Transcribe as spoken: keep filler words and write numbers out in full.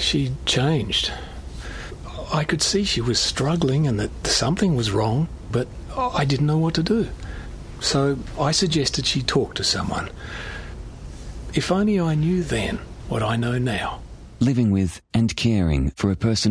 She changed. I could see she was struggling and that something was wrong, but I didn't know what to do. So I suggested she talk to someone. If only I knew then what I know now. Living with and caring for a person